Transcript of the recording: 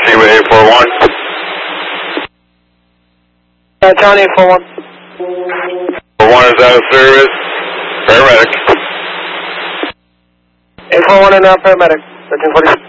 Seaway 841. John 841. 41 is out of service. Paramedic. 841 and paramedic. 1340.